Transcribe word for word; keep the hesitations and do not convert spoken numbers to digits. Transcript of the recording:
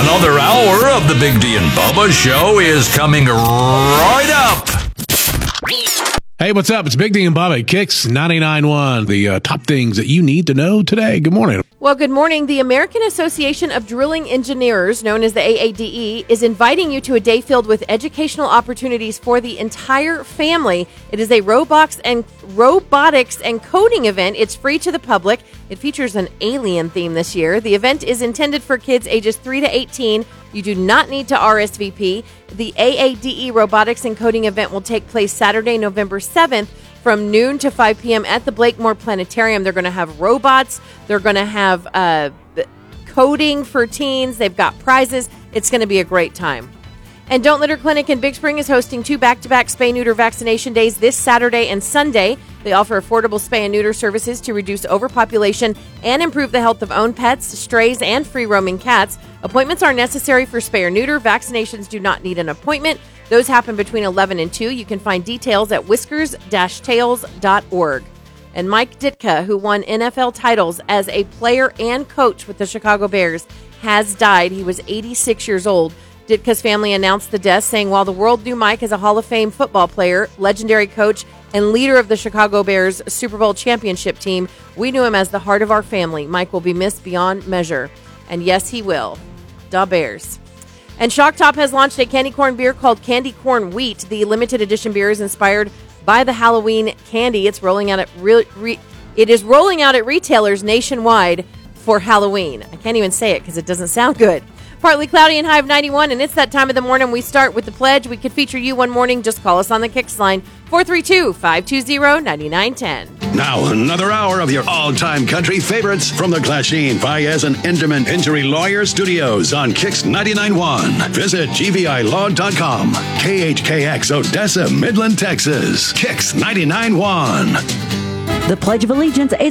Another hour of the Big D and Bubba Show is coming right up. Hey, what's up? It's Big D and Bubba, Kicks ninety-nine point one. The uh, top things that you need to know today. Good morning. Well, good morning. The American Association of Drilling Engineers, known as the A A D E, is inviting you to a day filled with educational opportunities for the entire family. It is a robotics and robotics and coding event. It's free to the public. It features an alien theme this year. The event is intended for kids ages three to eighteen. You do not need to R S V P. The A A D E Robotics and Coding event will take place Saturday, November seventh from noon to five p.m. at the Blakemore Planetarium. They're going to have robots. They're going to have uh, coding for teens. They've got prizes. It's going to be a great time. And Don't Litter Clinic in Big Spring is hosting two back-to-back spay-neuter vaccination days this Saturday and Sunday. They offer affordable spay and neuter services to reduce overpopulation and improve the health of owned pets, strays, and free-roaming cats. Appointments are necessary for spay or neuter. Vaccinations do not need an appointment. Those happen between eleven and two. You can find details at whiskers dash tails dot org. And Mike Ditka, who won N F L titles as a player and coach with the Chicago Bears, has died. He was eighty-six years old. Ditka's family announced the death, saying, while the world knew Mike as a Hall of Fame football player, legendary coach, and leader of the Chicago Bears Super Bowl championship team, we knew him as the heart of our family. Mike will be missed beyond measure. And yes, he will. Da Bears. And Shock Top has launched a candy corn beer called Candy Corn Wheat. The limited edition beer is inspired by the Halloween candy. It's rolling out at re- re- it is rolling out at retailers nationwide for Halloween. I can't even say it because it doesn't sound good. Partly cloudy and high of ninety-one, and it's that time of the morning we start with the pledge. We could feature you one morning. Just call us on the Kicks line, four three two, five two zero, nine nine one zero. Now, another hour of your all-time country favorites from the Glasheen, Baez, and Enderman Injury Lawyer Studios on Kicks ninety-nine point one. Visit G V I law dot com. K H K X, Odessa, Midland, Texas. Kicks ninety-nine point one. The Pledge of Allegiance is